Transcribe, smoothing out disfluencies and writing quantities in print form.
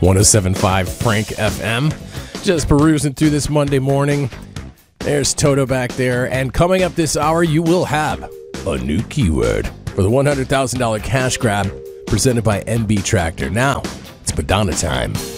107.5 Frank FM. Just perusing through this Monday morning. There's Toto back there. And coming up this hour, you will have a new keyword for the $100,000 cash grab presented by MB Tractor. Now, it's Madonna time.